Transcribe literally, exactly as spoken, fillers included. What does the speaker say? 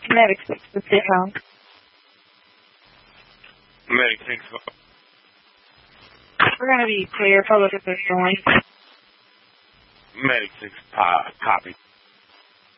Medic six to sit home. Medic six. We're going to be clear, public assistance. Medic six, uh, copy.